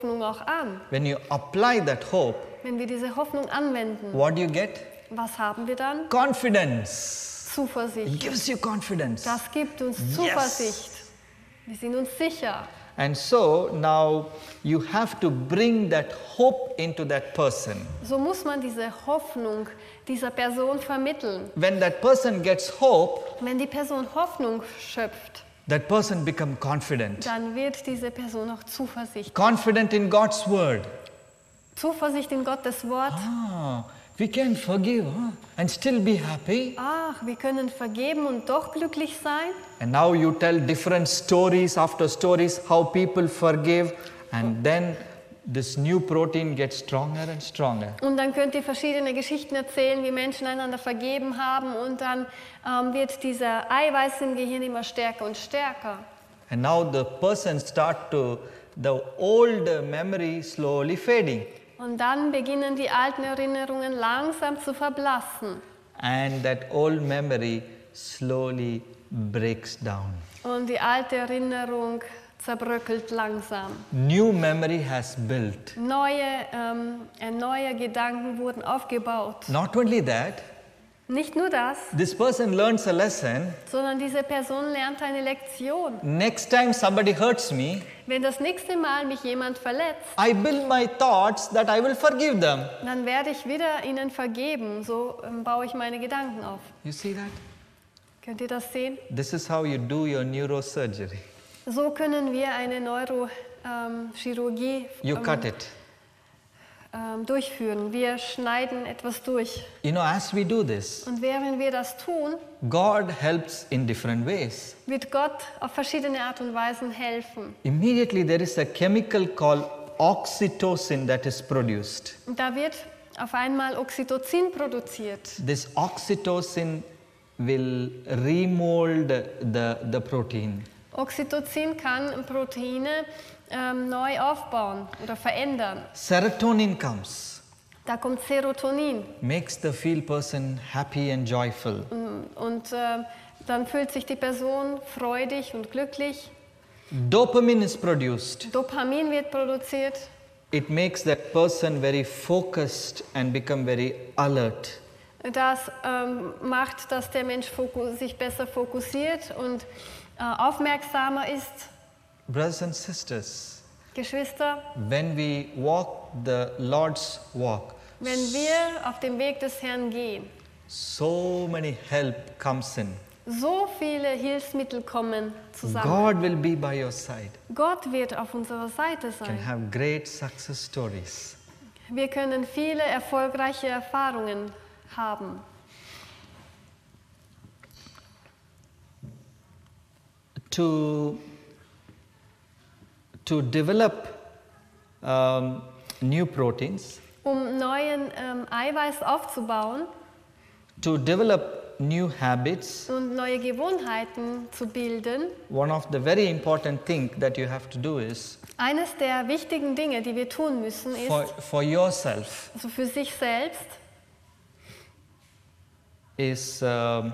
Hoffnung auch an. When you apply that hope, Wenn wir diese Hoffnung anwenden, what do you get? was haben wir dann? Confidence. It Zuversicht. gives you confidence. Das gibt uns Zuversicht. Wir sind uns sicher. And so now you have to bring that hope into that person. So muss man diese Hoffnung dieser Person vermitteln. When that person gets hope, Wenn die Person Hoffnung schöpft, that person becomes confident. dann wird diese Person auch Zuversicht. Confident in God's word. Zuversicht in Gottes Wort. We can forgive and still be happy. Ach, wir können vergeben und doch glücklich sein. And now you tell different stories after stories how people forgive, and then this new protein gets stronger and stronger. Und dann könnt ihr verschiedene Geschichten erzählen, wie Menschen einander vergeben haben, und dann wird dieser Eiweiß im Gehirn immer stärker und stärker. And now the person the old memory slowly fading. Und dann beginnen die alten Erinnerungen langsam zu verblassen. And that old memory slowly breaks down. Und die alte Erinnerung zerbröckelt langsam. New memory has built. Neue Gedanken wurden aufgebaut. Not only that, Nicht nur das, this person learns a lesson. sondern diese Person lernt eine Lektion. Next time somebody hurts me, Wenn das nächste Mal mich jemand verletzt, I build my thoughts that I will forgive them. dann werde ich wieder ihnen vergeben. So baue ich meine Gedanken auf. You see that? Könnt ihr das sehen? This is how you do your neurosurgery. So können wir eine Neurochirurgie You cut it. durchführen. Wir schneiden etwas durch. You know, as we do this, Und während wir das tun, God helps in different ways. wird Gott auf verschiedene Art und Weisen helfen. Immediately there is a chemical called oxytocin that is produced. Und da wird auf einmal Oxytocin produziert. This oxytocin will remold the protein. Oxytocin kann Proteine neu aufbauen oder verändern. Serotonin comes, Da kommt Serotonin makes the field person happy and joyful. und dann fühlt sich die Person freudig und glücklich. Dopamine is produced. Dopamin wird produziert. It makes that person very focused and become very alert. Das macht, dass der Mensch sich besser fokussiert und aufmerksamer ist. Brothers and sisters, Geschwister, when we walk the Lord's walk, wenn wir auf dem Weg des Herrn gehen, so many help comes in. so viele Hilfsmittel kommen zusammen. God will be by your side. Gott wird auf unserer Seite You can sein. have great success stories. Wir können viele erfolgreiche Erfahrungen haben. To develop new proteins, Neuen Eiweiß aufzubauen to develop new habits, und neue Gewohnheiten zu bilden. one of the very important things that you have to do is Eines der wichtigen Dinge, die wir tun müssen, ist, for yourself also für sich selbst, is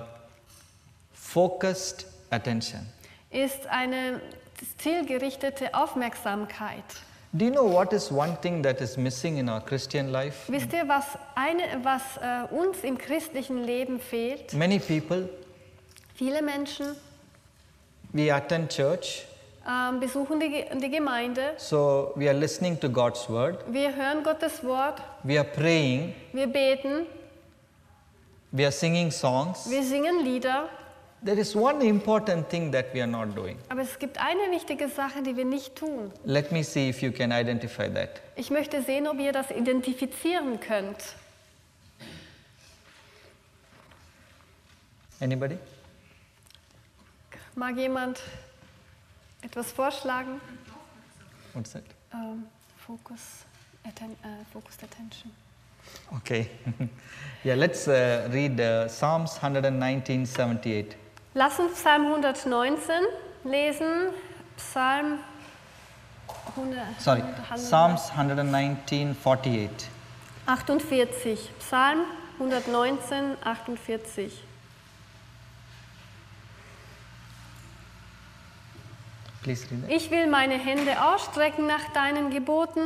focused attention. ist eine zielgerichtete Aufmerksamkeit. Do you know what is one thing that is missing in our Christian life? Wisst ihr, was uns im christlichen Leben fehlt? Many people, Viele Menschen we attend church, besuchen die Gemeinde. so we are listening to God's word, Wir hören Gottes Wort, we are praying, wir beten, we are singing songs. wir singen Lieder. There is one important thing that we are not doing. Aber es gibt eine wichtige Sache, die wir nicht tun. Let me see if you can identify that. Ich möchte sehen, ob ihr das identifizieren könnt. Anybody? Mag jemand etwas vorschlagen? What's that? Focused attention. Okay. Yeah, let's read Psalms 119:78. Lass uns Psalm 119 lesen. Psalms 119:48. 48. Psalm 119, 48. Please read that. Ich will meine Hände ausstrecken nach deinen Geboten